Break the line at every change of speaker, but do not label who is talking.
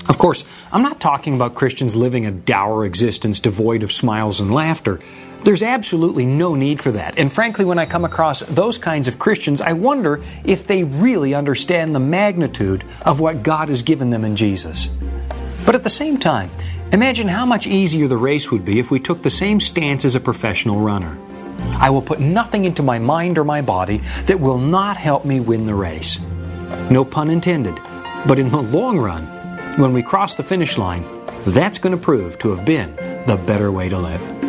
Of course, I'm not talking about Christians living a dour existence devoid of smiles and laughter. There's absolutely no need for that. And frankly, when I come across those kinds of Christians, I wonder if they really understand the magnitude of what God has given them in Jesus. But at the same time, imagine how much easier the race would be if we took the same stance as a professional runner. I will put nothing into my mind or my body that will not help me win the race. No pun intended. But in the long run, when we cross the finish line, that's going to prove to have been the better way to live.